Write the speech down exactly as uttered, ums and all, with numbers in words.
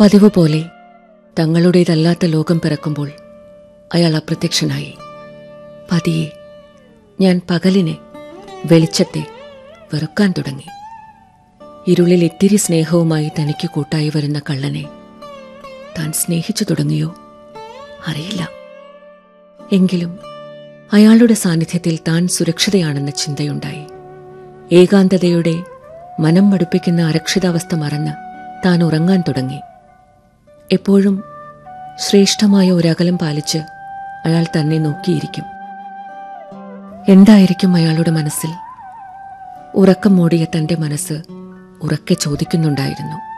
പതിവ് പോലെ തങ്ങളുടേതല്ലാത്ത ലോകം പിറക്കുമ്പോൾ അയാൾ അപ്രത്യക്ഷനായി. പതിയെ ഞാൻ പകലിനെ, വെളിച്ചത്തെ വെറുക്കാൻ തുടങ്ങി. ഇരുളിൽ ഇത്തിരി സ്നേഹവുമായി തനിക്ക് കൂട്ടായി വരുന്ന കള്ളനെ താൻ സ്നേഹിച്ചു തുടങ്ങിയോ അറിയില്ല. എങ്കിലും അയാളുടെ സാന്നിധ്യത്തിൽ താൻ സുരക്ഷിതയാണെന്ന ചിന്തയുണ്ടായി. ഏകാന്തതയുടെ മനം മടുപ്പിക്കുന്ന അരക്ഷിതാവസ്ഥ മറന്ന് താൻ ഉറങ്ങാൻ തുടങ്ങി. എപ്പോഴും ശ്രേഷ്ഠമായ ഒരകലം പാലിച്ച് അയാൾ തന്നെ നോക്കിയിരിക്കും. എന്തായിരിക്കും അയാളുടെ മനസ്സിൽ? ഉറക്കം മൂടിയ തന്റെ മനസ്സ് ഉറക്കെ ചോദിക്കുന്നുണ്ടായിരുന്നു.